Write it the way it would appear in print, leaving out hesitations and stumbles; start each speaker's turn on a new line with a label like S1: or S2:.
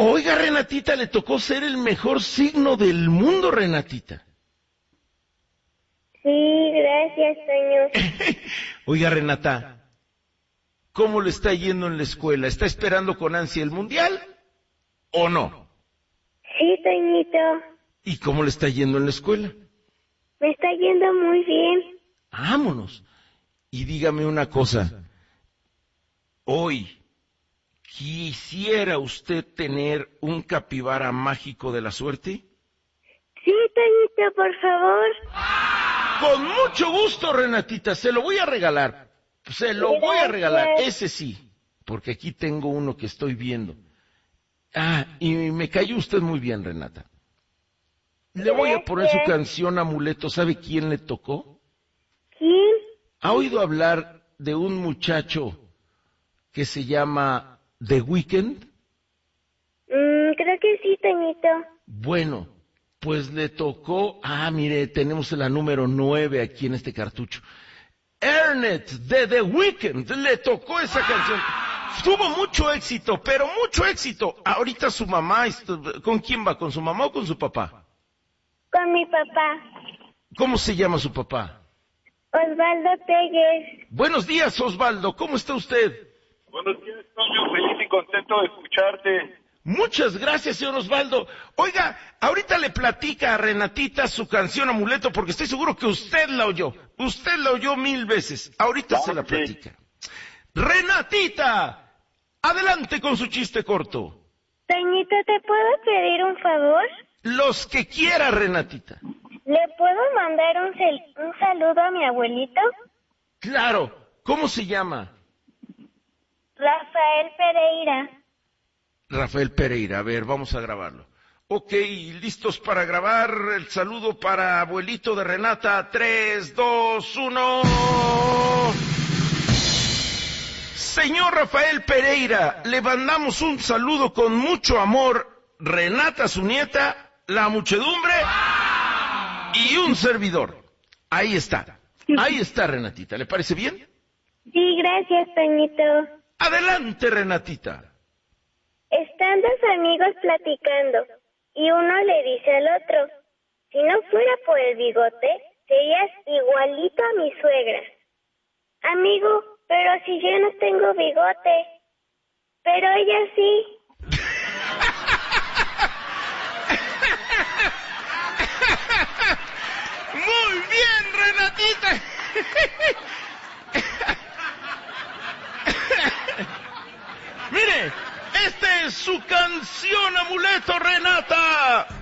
S1: Oiga, Renatita, le tocó ser el mejor signo del mundo, Renatita.
S2: Sí, gracias, señor.
S1: Oiga, Renata, ¿cómo le está yendo en la escuela? ¿Está esperando con ansia el mundial o no?
S2: Sí, Toñito.
S1: ¿Y cómo le está yendo en la escuela?
S2: Me está yendo muy bien.
S1: Vámonos. Y dígame una cosa. Hoy, ¿quisiera usted tener un capibara mágico de la suerte?
S2: Sí, Toñito, por favor.
S1: Con mucho gusto, Renatita, se lo voy a regalar. Se lo voy a regalar, ese sí. Porque aquí tengo uno que estoy viendo. Y me cayó usted muy bien, Renata. Le voy a poner su canción Amuleto. ¿Sabe quién le tocó?
S2: ¿Quién?
S1: ¿Ha oído hablar de un muchacho que se llama The Weeknd?
S2: Creo que sí, Toñito.
S1: Bueno, pues le tocó... mire, tenemos la número 9 aquí en este cartucho. Ernest de The Weeknd, le tocó esa canción. Tuvo mucho éxito, pero mucho éxito. Ahorita su mamá, ¿con quién va? ¿Con su mamá o con su papá?
S2: Con mi papá.
S1: ¿Cómo se llama su papá?
S2: Osvaldo Telles.
S1: Buenos días, Osvaldo, ¿cómo está usted?
S3: Buenos días, Toño, feliz y contento de escucharte.
S1: Muchas gracias, señor Osvaldo. Oiga, ahorita le platica a Renatita su canción Amuleto, porque estoy seguro que usted la oyó. Usted la oyó 1000 veces. Ahorita se la platica. Renatita, adelante con su chiste corto.
S2: Toñito, ¿te puedo pedir un favor?
S1: Los que quiera, Renatita.
S2: ¿Le puedo mandar un saludo a mi abuelito?
S1: Claro. ¿Cómo se llama?
S2: Rafael Pereira.
S1: Rafael Pereira. A ver, vamos a grabarlo. Ok, listos para grabar el saludo para abuelito de Renata. 3, 2, 1... Señor Rafael Pereira, le mandamos un saludo con mucho amor. Renata, su nieta, la muchedumbre y un servidor. Ahí está, Renatita. ¿Le parece bien?
S2: Sí, gracias, Toñito.
S1: Adelante, Renatita.
S2: Están dos amigos platicando y uno le dice al otro: si no fuera por el bigote, serías igualito a mi suegra. Amigo, pero si yo no tengo bigote. Pero ella sí.
S1: Muy bien, Renatita. Mire, esta es su canción Amuleto, Renata.